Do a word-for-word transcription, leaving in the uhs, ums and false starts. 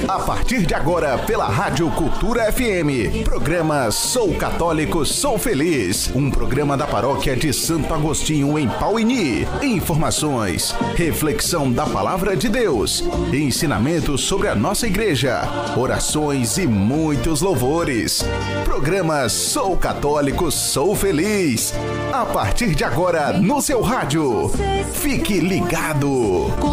A partir de agora, pela Rádio Cultura F M, programa Sou Católico, Sou Feliz, um programa da paróquia de Santo Agostinho em Pauini. Informações, reflexão da Palavra de Deus, ensinamentos sobre a nossa igreja, orações e muitos louvores. Programa Sou Católico, Sou Feliz. A partir de agora, no seu rádio. Fique ligado.